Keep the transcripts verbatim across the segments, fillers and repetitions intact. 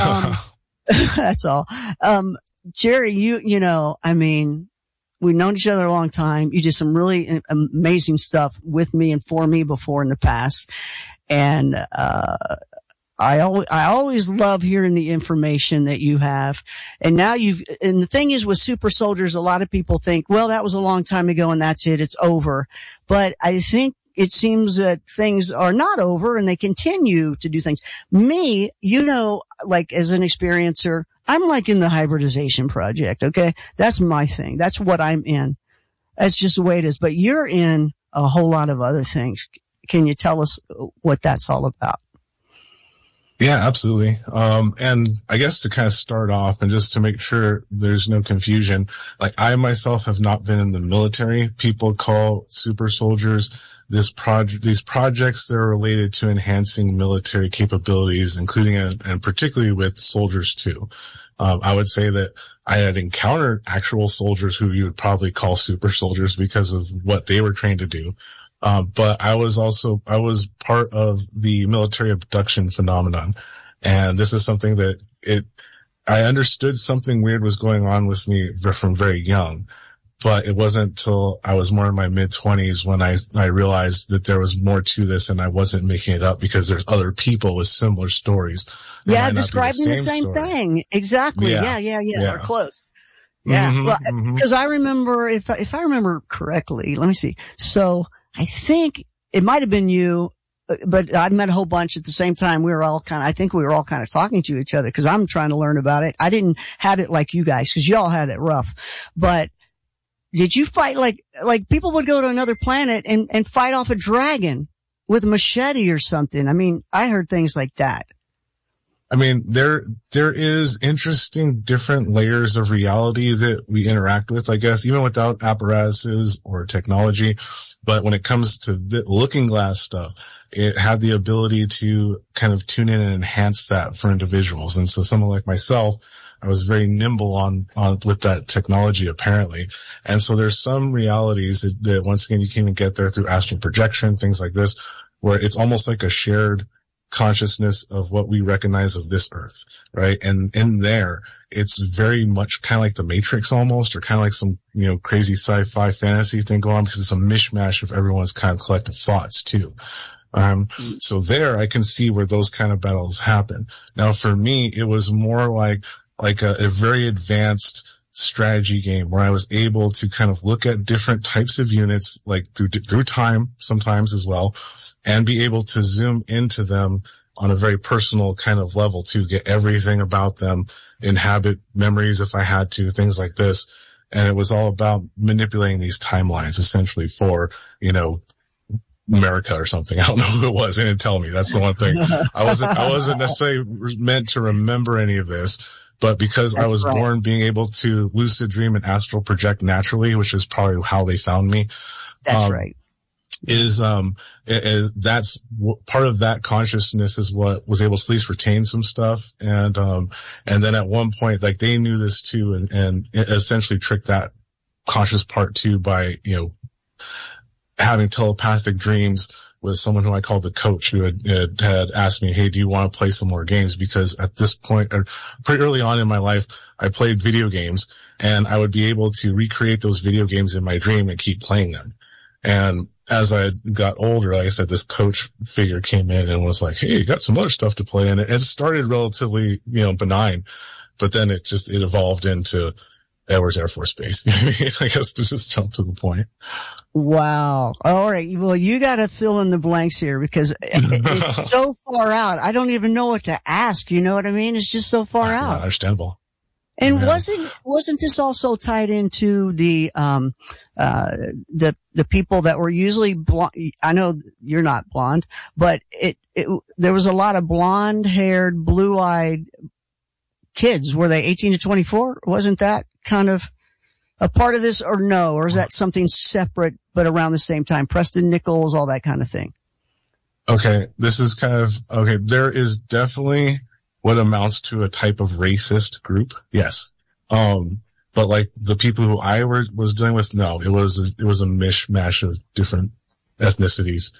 Um, that's all. Um, Jerry, you, you know, I mean, we've known each other a long time. You did some really amazing stuff with me and for me before in the past. And, uh, I always, I always love hearing the information that you have. And now you've, and the thing is with super soldiers, a lot of people think, well, that was a long time ago and that's it. It's over. But I think it seems that things are not over and they continue to do things. Me, you know, like as an experiencer, I'm like in the hybridization project. Okay. That's my thing. That's what I'm in. That's just the way it is. But you're in a whole lot of other things. Can you tell us what that's all about? Yeah, absolutely. Um, and I guess to kind of start off and just to make sure there's no confusion, like I myself have not been in the military. People call super soldiers this project, these projects that are related to enhancing military capabilities, including and, and particularly with soldiers too. Um, I would say that I had encountered actual soldiers who you would probably call super soldiers because of what they were trained to do. Uh, but I was also, I was part of the military abduction phenomenon. And this is something that it, I understood something weird was going on with me from very young, but it wasn't until I was more in my mid twenties when I, I realized that there was more to this and I wasn't making it up because there's other people with similar stories. Yeah, describing the same, the same thing. Exactly. Yeah, yeah, yeah. yeah. yeah. We're close. Yeah. Mm-hmm, well, mm-hmm. Because I remember, if, if I remember correctly, let me see. So, I think it might have been you, but I'd met a whole bunch at the same time. We were all kind of, I think we were all kind of talking to each other because I'm trying to learn about it. I didn't have it like you guys because y'all had it rough. But did you fight like, like people would go to another planet and, and fight off a dragon with a machete or something? I mean, I heard things like that. I mean, there, there is interesting different layers of reality that we interact with, I guess, even without apparatuses or technology. But when it comes to the looking glass stuff, it had the ability to kind of tune in and enhance that for individuals. And so someone like myself, I was very nimble on, on, with that technology apparently. And so there's some realities that, that once again, you can even get there through astral projection, things like this, where it's almost like a shared consciousness of what we recognize of this earth, right? And in there, it's very much kind of like the Matrix almost, or kind of like some, you know, crazy sci-fi fantasy thing going on because it's a mishmash of everyone's kind of collective thoughts too. Um, so there I can see where those kind of battles happen. Now for me, it was more like, like a, a very advanced strategy game where I was able to kind of look at different types of units, like through, through time sometimes as well, and be able to zoom into them on a very personal kind of level to get everything about them, inhabit memories if I had to, things like this. And it was all about manipulating these timelines essentially for, you know, America or something. I don't know who it was. They didn't tell me. That's the one thing. I wasn't, I wasn't necessarily meant to remember any of this, but because That's I was right. born being able to lucid dream and astral project naturally, which is probably how they found me. That's um, right. Is, um, is, that's w- part of that consciousness is what was able to at least retain some stuff. And, um, and then at one point, like they knew this too and, and essentially tricked that conscious part too by, you know, having telepathic dreams with someone who I called the coach who had, had, had asked me, hey, do you want to play some more games? Because at this point, or pretty early on in my life, I played video games and I would be able to recreate those video games in my dream and keep playing them. And as I got older, like I said, this coach figure came in and was like, hey, you got some other stuff to play. And it, it started relatively, you know, benign, but then it just, it evolved into Edwards Air Force Base. I guess to just jump to the point. Wow. All right. Well, you got to fill in the blanks here because it, it's so far out. I don't even know what to ask. You know what I mean? It's just so far yeah, out. Understandable. And yeah. wasn't, wasn't this also tied into the, um, uh, the, the people that were usually blonde? I know you're not blonde, but it, it, there was a lot of blonde haired, blue eyed kids. Were they eighteen to twenty-four? Wasn't that kind of a part of this or no? Or is that something separate, but around the same time? Preston Nichols, all that kind of thing. Okay. This is kind of, okay. There is definitely what amounts to a type of racist group. Yes. Um, but like the people who I were, was dealing with, no, it was, a, it was a mishmash of different ethnicities.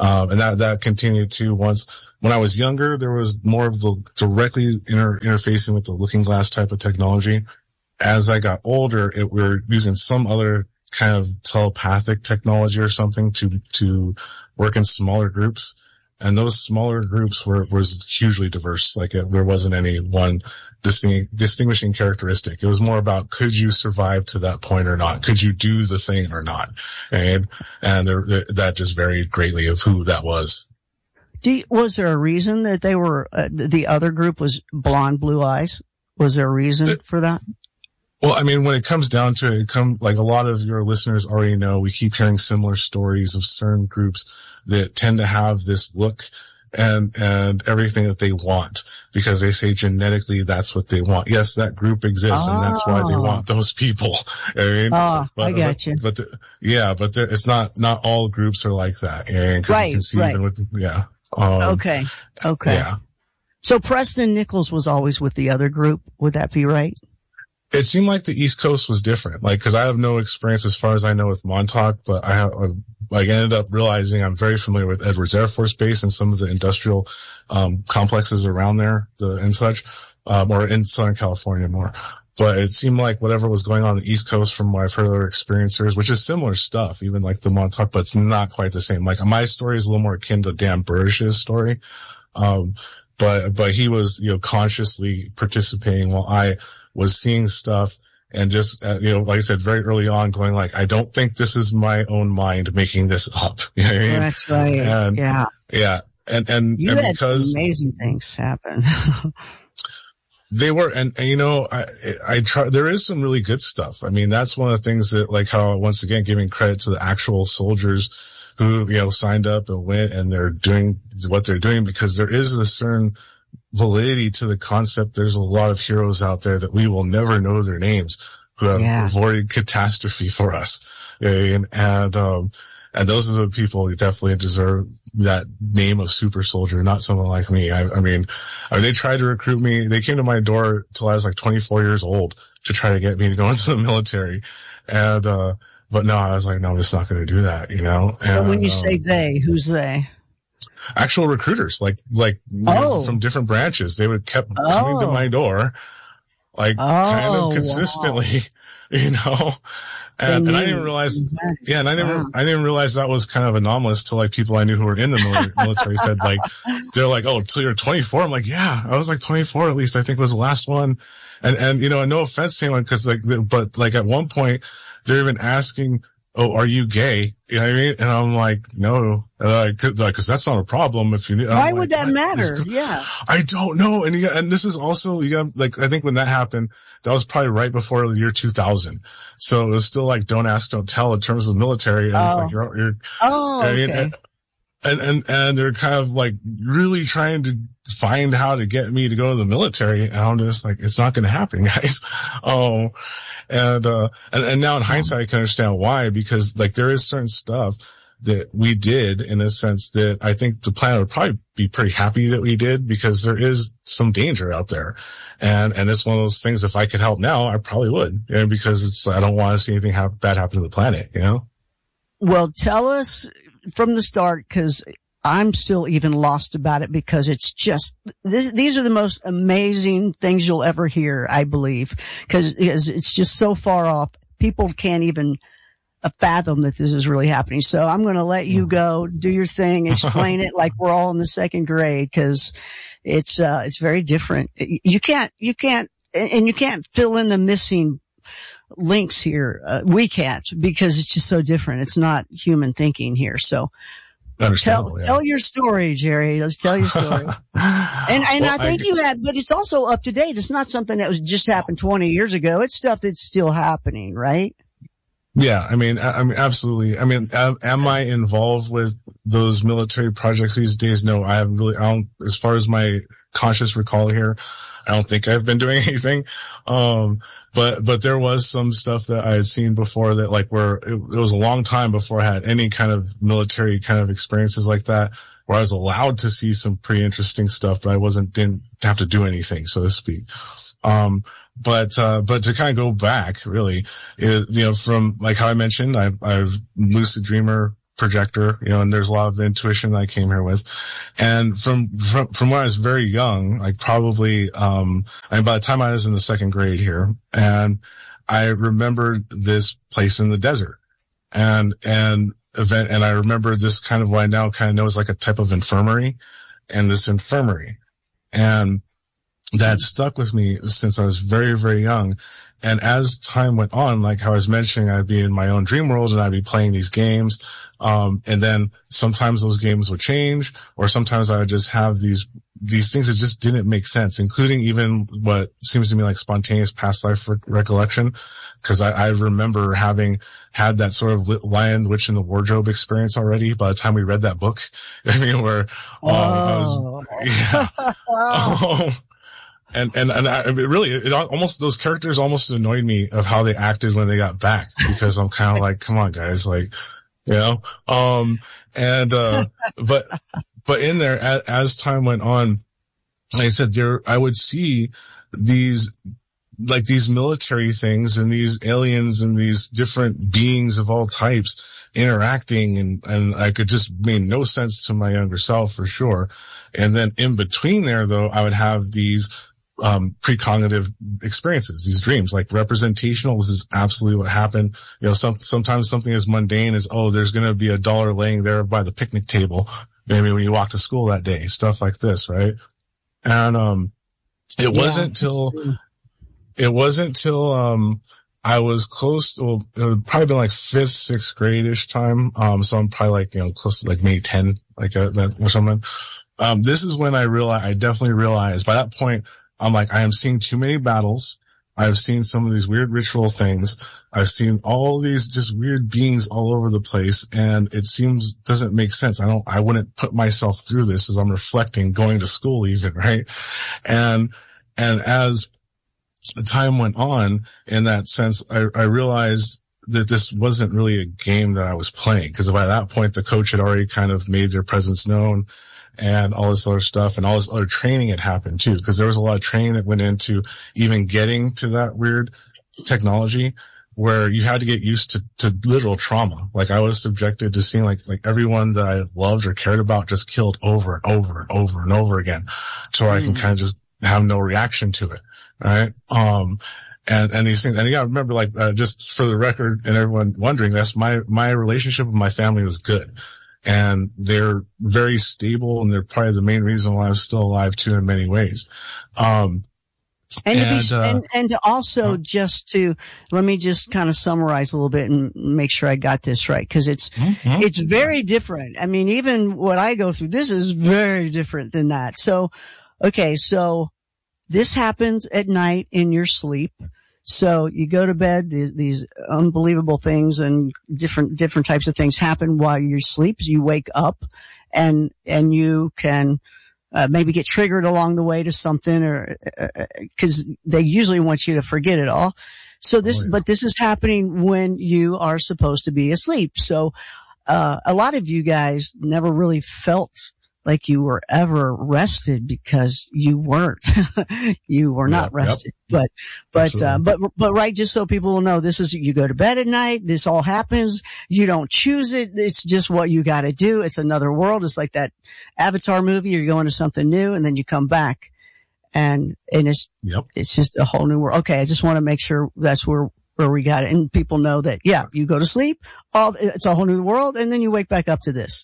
Um, and that, that continued to once, when I was younger, there was more of the directly inter- interfacing with the Looking Glass type of technology. As I got older, it, we were using some other kind of telepathic technology or something to, to work in smaller groups. And those smaller groups were, was hugely diverse. Like it, there wasn't any one disting, distinguishing characteristic. It was more about, could you survive to that point or not? Could you do the thing or not? And, and there, that just varied greatly of who that was. Do you, was there a reason that they were, uh, the other group was blonde, blue eyes? Was there a reason it, for that? Well, I mean, when it comes down to it, it come, like a lot of your listeners already know, we keep hearing similar stories of certain groups that tend to have this look and, and everything that they want because they say genetically that's what they want. Yes, that group exists oh. and that's why they want those people. I mean, oh, but, I got you. But, but the, yeah, but there, it's not, not all groups are like that. And cause right, you can see right. even with, yeah. Um, okay. Okay. Yeah. So Preston Nichols was always with the other group. Would that be right? It seemed like the East Coast was different, like, cause I have no experience as far as I know with Montauk, but I have, like, ended up realizing I'm very familiar with Edwards Air Force Base and some of the industrial, um, complexes around there, the, and such, um, or in Southern California more. But it seemed like whatever was going on, on the East Coast from what I've heard other experiencers, which is similar stuff, even like the Montauk, but it's not quite the same. Like my story is a little more akin to Dan Burrish's story. Um, but, but he was, you know, consciously participating while I was seeing stuff and just, uh, you know, like I said, very early on going like, I don't think this is my own mind making this up. You know what I mean? That's right. And, yeah. Yeah. And, and, you and had because amazing things happen. they were, and, and you know, I, I try, there is some really good stuff. I mean, that's one of the things that, like how, once again, giving credit to the actual soldiers who, you know, signed up and went and they're doing what they're doing because there is a certain validity to the concept. There's a lot of heroes out there that we will never know their names who have yeah. avoided catastrophe for us. And, and, um, and those are the people who definitely deserve that name of super soldier, not someone like me. I, I mean, I mean, they tried to recruit me. They came to my door till I was like twenty-four years old to try to get me to go into the military. And, uh, but no, I was like, no, I'm just not going to do that, you know? So and, when you um, say they, who's they? Actual recruiters, like, like, oh. from different branches. They would kept oh. coming to my door, like, oh, kind of consistently, wow. you know? And, and I didn't realize, yeah, and I didn't, wow. I didn't realize that was kind of anomalous to like people I knew who were in the military said like, they're like, oh, till you're twenty-four. I'm like, yeah, I was like twenty-four at least, I think was the last one. And, and, you know, and no offense to anyone, cause like, but like at one point they're even asking, oh, are you gay? You know what I mean? And I'm like, no, uh, cause, like, cause that's not a problem if you, why I'm would like, that matter? Yeah. I don't know. And you got, and this is also, you got, like, I think when that happened, that was probably right before the year two thousand. So it was still like, don't ask, don't tell in terms of military. And oh. it's like, you're, you're, oh, I mean, okay. and, and, and, and they're kind of like really trying to find how to get me to go to the military. And I'm just like, it's not going to happen, guys. Um, and, uh, and, and now in hindsight, I can understand why, because like there is certain stuff that we did in a sense that I think the planet would probably be pretty happy that we did because there is some danger out there. And, and it's one of those things, if I could help now, I probably would. And because it's, I don't want to see anything ha- bad happen to the planet, you know? Well, tell us from the start, cause I'm still even lost about it because it's just, this, these are the most amazing things you'll ever hear, I believe, cause it's just so far off. People can't even fathom that this is really happening. So I'm going to let you go, do your thing, explain it like we're all in the second grade, cause it's, uh, it's very different. You can't, you can't, and you can't fill in the missing links here. Uh, we can't because it's just so different. It's not human thinking here. So, Tell, yeah. tell your story, Jerry. Let's tell your story. and and well, I think I, you had, but it's also up to date. It's not something that was just happened twenty years ago. It's stuff that's still happening, right? Yeah, I mean, I, I mean, absolutely. I mean, am, am I involved with those military projects these days? No, I haven't really. I don't, as far as my conscious recall here, I don't think I've been doing anything. Um, but, but there was some stuff that I had seen before that like where it, it was a long time before I had any kind of military kind of experiences like that, where I was allowed to see some pretty interesting stuff, but I wasn't, didn't have to do anything, so to speak. Um, but, uh, but to kind of go back really, it, you know, from like how I mentioned, I, I'm lucid dreamer projector, you know, and there's a lot of intuition that I came here with. And from, from, from when I was very young, like probably, um, and by the time I was in the second grade here, and I remembered this place in the desert and, and event, and I remember this kind of what I now kind of know is like a type of infirmary, and this infirmary. And that stuck with me since I was very, very young. And as time went on, like how I was mentioning, I'd be in my own dream world and I'd be playing these games. Um, and then sometimes those games would change, or sometimes I would just have these, these things that just didn't make sense, including even what seems to me like spontaneous past life re- recollection. Cause I, I remember having had that sort of Lion, Witch in the Wardrobe experience already by the time we read that book. I mean, where, um, I was, yeah. um, And, and, and I, it really, it almost, those characters almost annoyed me of how they acted when they got back, because I'm kind of like, come on guys, like, you know, um, and, uh, but, but in there, as, as time went on, like I said, there, I would see these, like these military things and these aliens and these different beings of all types interacting, and, and I could just made no sense to my younger self for sure. And then in between there though, I would have these, um, precognitive experiences, these dreams, like representational. This is absolutely what happened. You know, some, sometimes something as mundane as, oh, there's going to be a dollar laying there by the picnic table, maybe when you walk to school that day, stuff like this, right? And, um, it yeah. wasn't till, it wasn't till, um, I was close to, well, it would probably been like fifth, sixth grade-ish time. Um, so I'm probably like, you know, close to like maybe ten, like uh, that or something. Um, this is when I realized, I definitely realized by that point, I'm like, I am seeing too many battles. I've seen some of these weird ritual things. I've seen all these just weird beings all over the place. And it seems, doesn't make sense. I don't, I wouldn't put myself through this as I'm reflecting, going to school even, right? And, and as time went on, in that sense, I, I realized that this wasn't really a game that I was playing, because by that point, the coach had already kind of made their presence known. And all this other stuff and all this other training had happened too, because there was a lot of training that went into even getting to that weird technology, where you had to get used to, to literal trauma. Like I was subjected to seeing like, like everyone that I loved or cared about just killed over and over and over and over again, to where mm. I can kind of just have no reaction to it. Right. Um, and, and these things, and yeah, remember, like, uh, just for the record and everyone wondering, that's my, my relationship with my family was good. And they're very stable, and they're probably the main reason why I'm still alive too in many ways. Um, and, and, to be, uh, and, and to also uh, just to, let me just kind of summarize a little bit and make sure I got this right. Cause it's, mm-hmm. it's very different. I mean, even what I go through, this is very different than that. So, okay. So this happens at night in your sleep. So you go to bed, these, these unbelievable things and different, different types of things happen while you sleep. You wake up and, and you can, uh, maybe get triggered along the way to something, or, uh, cause they usually want you to forget it all. So this, oh, yeah. but this is happening when you are supposed to be asleep. So, uh, a lot of you guys never really felt like you were ever rested, because you weren't. You were not yep, rested. Yep. But, but, uh, but, but right, just so people will know, this is, you go to bed at night, this all happens, you don't choose it, it's just what you gotta do. It's another world. It's like that Avatar movie, you're going to something new and then you come back and, and it's, yep. it's just a whole new world. Okay, I just want to make sure that's where, where we got it. And people know that, yeah, you go to sleep, all, it's a whole new world, and then you wake back up to this.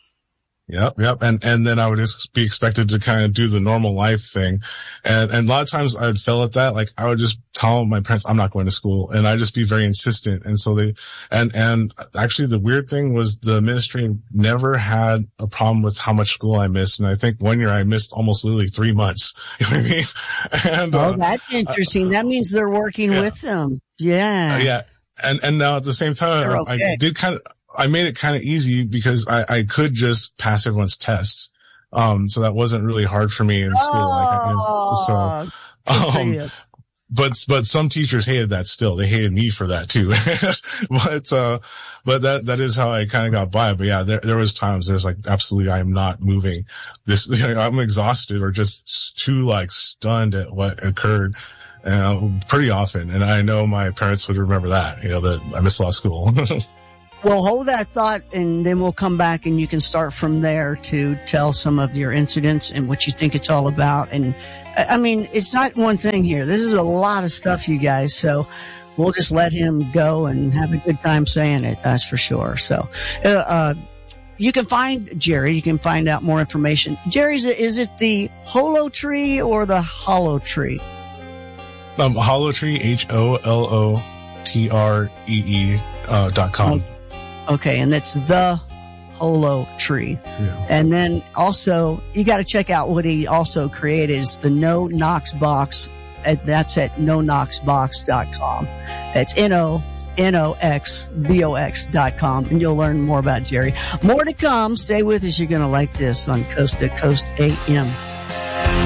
Yep, yep. And, and then I would just be expected to kind of do the normal life thing. And, and a lot of times I would fail at that. Like I would just tell my parents, I'm not going to school. And I'd just be very insistent. And so they, and, and actually the weird thing was the administrator never had a problem with how much school I missed. And I think one year I missed almost literally three months. You know what I mean? And, oh, uh, that's interesting. Uh, that means they're working yeah. with them. Yeah. Uh, yeah. And, and now at the same time, okay. I did kind of, I made it kind of easy because I, I could just pass everyone's tests. Um, so that wasn't really hard for me in school. Oh, like, so, um, but, but some teachers hated that still. They hated me for that too. but, uh, but that, that is how I kind of got by. But yeah, there, there was times there's like, absolutely, I'm not moving. This, you know, I'm exhausted or just too like stunned at what occurred. Uh, pretty often. And I know my parents would remember that, you know, that I missed a lot of school. Well, hold that thought, and then we'll come back and you can start from there to tell some of your incidents and what you think it's all about. And I mean, it's not one thing here. This is a lot of stuff, you guys. So we'll just let him go and have a good time saying it. That's for sure. So, uh, uh you can find Jerry. You can find out more information. Jerry's, is it the Holo Tree or the Hollow Tree? Um, Hollow Tree, H O L O T R E E uh, dot com. Okay. Okay, and that's the Holo Tree. Yeah. And then also, you got to check out what he also created is the No Knox Box. At, that's at no knox box dot com. That's N O N O X B O X dot com. And you'll learn more about Jerry. More to come. Stay with us. You're going to like this on Coast to Coast A M.